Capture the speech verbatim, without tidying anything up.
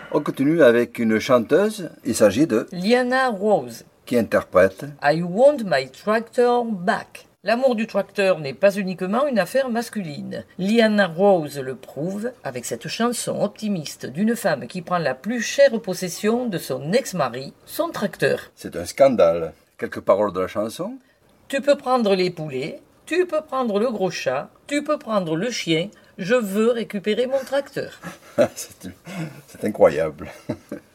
On continue avec une chanteuse, il s'agit de Liana Rose, qui interprète I Want My Tractor Back. L'amour du tracteur n'est pas uniquement une affaire masculine. Liana Rose le prouve avec cette chanson optimiste d'une femme qui prend la plus chère possession de son ex-mari, son tracteur. C'est un scandale. Quelques paroles de la chanson. Tu peux prendre les poulets, tu peux prendre le gros chat, tu peux prendre le chien, je veux récupérer mon tracteur. c'est, c'est incroyable.